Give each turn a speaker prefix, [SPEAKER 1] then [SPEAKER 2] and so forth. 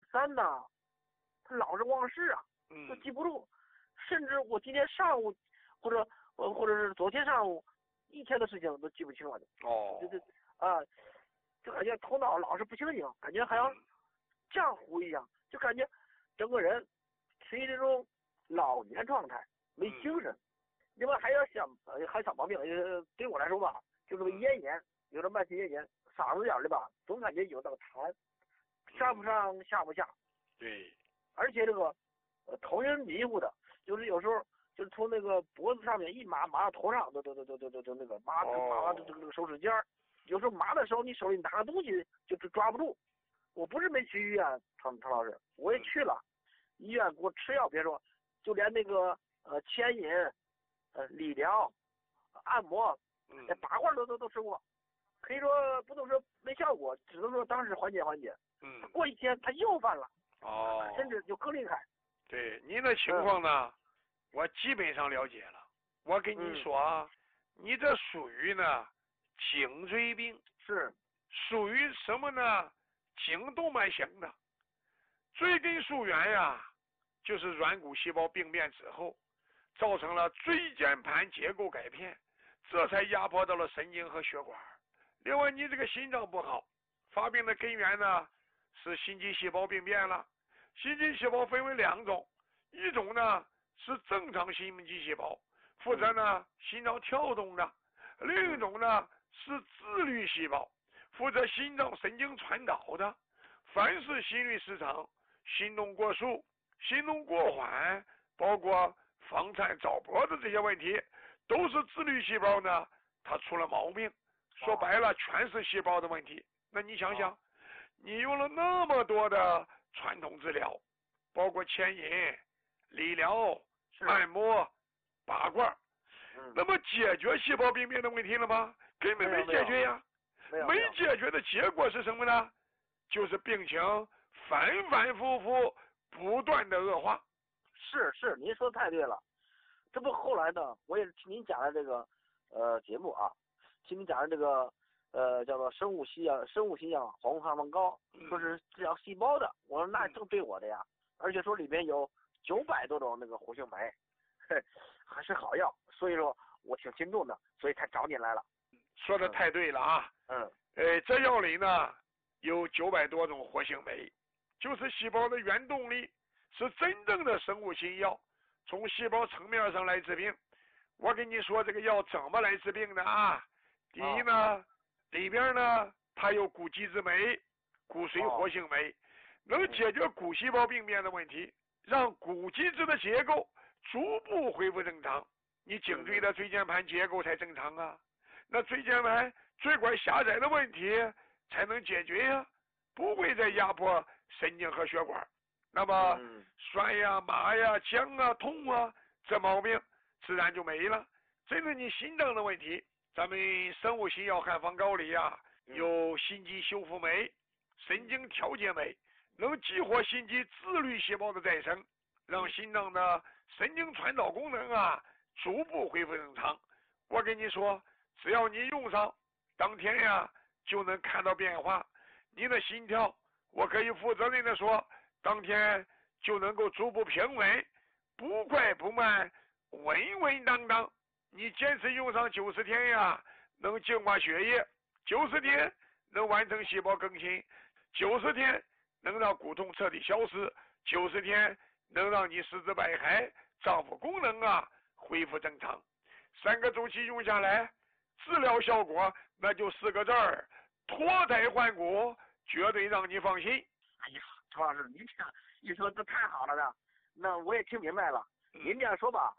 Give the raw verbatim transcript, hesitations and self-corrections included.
[SPEAKER 1] 三呢，他老是忘事啊，都记不住，甚至我今天上午或者呃或者是昨天上午一天的事情都记不清了。
[SPEAKER 2] 哦，
[SPEAKER 1] 就就啊，就感觉头脑老是不清醒，感觉好像浆糊一样，就感觉整个人处于这种老年状态，没精神。另外还要想呃还小毛病，呃对我来说吧，就是咽炎，有的慢性咽炎，嗓子眼儿里吧总感觉有那个痰，上不上下不下。
[SPEAKER 2] 对。
[SPEAKER 1] 而且这个呃头晕迷糊的，就是有时候就是从那个脖子上面一麻麻到头上，都都都都都都都那个麻麻麻这这个手指尖儿，有时候麻的时候你手里拿个东西就就抓不住。我不是没去医院，唐唐老师，我也去了，医院给我吃药，别说，就连那个呃牵引、呃理疗、按摩、
[SPEAKER 2] 嗯，
[SPEAKER 1] 拔罐都都都吃过，可以说不能说没效果，只能说当时缓解缓解。
[SPEAKER 2] 嗯，
[SPEAKER 1] 过一天他又犯了。
[SPEAKER 2] 哦，
[SPEAKER 1] 甚至就更厉害。
[SPEAKER 2] 对您的情况呢，嗯、我基本上了解了。我跟你说啊，嗯、你这属于呢颈椎病，
[SPEAKER 1] 是
[SPEAKER 2] 属于什么呢？颈动脉型的。椎根束源呀，就是软骨细胞病变之后，造成了椎间盘结构改变，这才压迫到了神经和血管。另外，你这个心脏不好，发病的根源呢是心肌细胞病变了。心肌细胞分为两种，一种呢是正常心肌细胞，负责呢心脏跳动的；另一种呢是自律细胞，负责心脏神经传导的。凡是心律失常、心动过速、心动过缓，包括房颤早搏的这些问题，都是自律细胞呢它出了毛病。说白了，全是细胞的问题。那你想想，你用了那么多的传统治疗，包括牵引、理疗、按摩、拔罐，
[SPEAKER 1] 嗯、
[SPEAKER 2] 那么解决细胞病变的问题了吗？根本没解决呀。
[SPEAKER 1] 没,
[SPEAKER 2] 没解决的结果是什么呢？就是病情反反复复不断的恶化。
[SPEAKER 1] 是是，您说的太对了。这不后来呢，我也听您讲的这个呃节目啊，听您讲的这个呃叫做生物西药生物西药黄红哈蒙膏，说是治疗细胞的。我说那正对我的呀，而且说里面有九百多种那个活性酶，嘿，还是好药。所以说我挺心动的，所以才找您来了。
[SPEAKER 2] 说的太对了啊。
[SPEAKER 1] 嗯。
[SPEAKER 2] 呃，这药里呢有九百多种活性酶，就是细胞的原动力，是真正的生物新药，从细胞层面上来治病。我跟你说这个药怎么来治病的啊？第一呢，哦、里边呢它有骨基质酶、骨髓活性酶，哦、能解决骨细胞病变的问题，让骨基质的结构逐步恢复正常，你颈椎的椎间盘结构才正常啊。那椎间盘椎管狭窄的问题才能解决呀，不会再压迫神经和血管。那么酸呀、麻呀、僵啊、痛啊，这毛病自然就没了。针对你心脏的问题，咱们生物新药汉方膏里呀，有心肌修复酶、神经调节酶，能激活心肌自律细胞的再生，让心脏的神经传导功能啊逐步恢复正常。我跟你说，只要你用上，当天呀就能看到变化。你的心跳，我可以负责任的说，当天就能够逐步平稳，不快不慢，稳稳当当。你坚持用上九十天呀，能净化血液；九十天能完成细胞更新；九十天能让骨痛彻底消失；九十天能让你四肢百骸、脏腑功能啊恢复正常。三个周期用下来，治疗效果那就四个字儿：脱胎换骨，绝对让你放心。
[SPEAKER 1] 哎呀，曹老师，您这样一说，这太好了呢。那我也听明白了。您这样说吧，